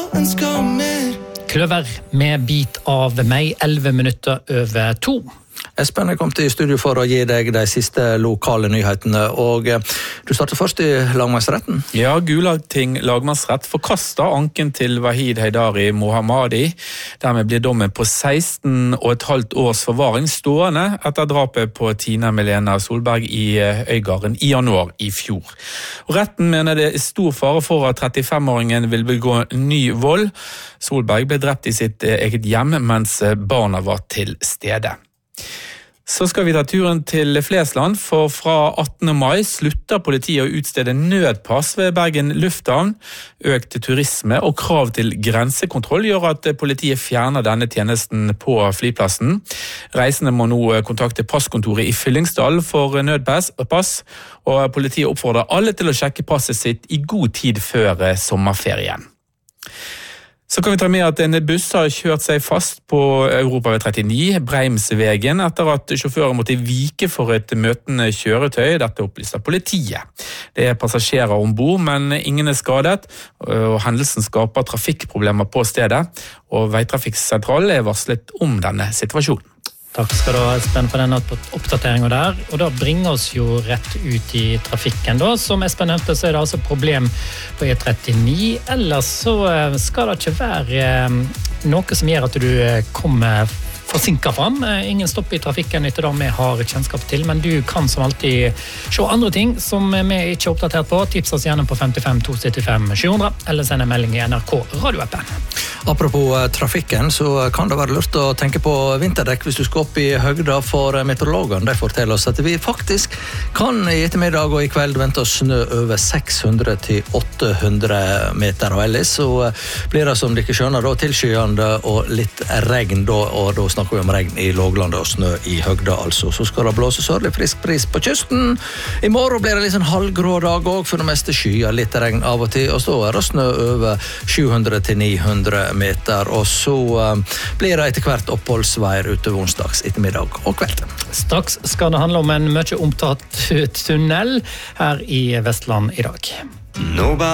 ønsker mer. Kløver med bit av meg, 11 minutter over 2. Espen, jeg kom til studio for å gi deg de siste lokale nyhetene, og du starter først i lagmannsretten. Ja, Gulating lagmannsrett forkastet anken til Wahid Heidari Mohammadi. Dermed blir dommen på 16,5 års forvaring stående etter drapet på Tina Melena Solberg i Øygarden i januar i fjor. Og retten mener det er stor fare for at 35-åringen vil begå ny vold. Solberg ble drept i sitt eget hjem mens barna var til stede. Så skal vi ta turen til Flesland, for fra 18. mai slutter politiet å utstede nødpass ved Bergen lufthavn. Økt turisme og krav til grensekontroll gjør at politiet fjerner denne tjenesten på flyplassen. Reisende må nå kontakte passkontoret i Fyllingsdal for nødpass, og politiet oppfordrer alle til å sjekke passet sitt i god tid før sommerferien. Så kan vi ta med at en buss har kjørt seg fast på Europavei 39, Breimsvegen, etter at sjåføren måtte vike for et møtende kjøretøy. Dette opplyser politiet. Det er passasjerer ombord, men ingen er skadet, og hendelsen skaper trafikkproblemer på stedet, og Veitrafikksentralen er varslet om denne situasjonen. Takk skal du ha, Espen, for denne oppdateringen der. Og da bringer oss jo rett ut i trafikken da. Som Espen nevnte, så er det altså problem på E39. Ellers så skal det ikke være noe som gjør at du kommer forsinket fram. Ingen stopp i trafikken etter det vi har kjennskap til, men du kan som alltid se andre ting som vi ikke er oppdatert på. Tips oss gjerne på 55 275 700, eller send en melding i NRK radioappen. Apropos trafikken, så kan det være lurt å tenke på vinterdekk hvis du skal opp i høgda, for meteorologene de forteller oss at vi faktisk kan i ettermiddag og i kveld vente oss snø over 600 til 800 meter, og ellers så blir det, som dere skjønner, da, tilskyende og litt regn, og da snakker vi om regn i låglandet og snø i høgda, altså. Så skal det blåse sørlig frisk bris på kysten. I morgen blir det litt sånn halvgrå dag, og for det meste skyer, litt regn av og til, og så er det snø over 700 til 900 meter, og så blir det etter hvert oppholdsveier utover onsdags ettermiddag og kveld. Straks skal det handle om en mye omtatt tunnel her i Vestland i dag.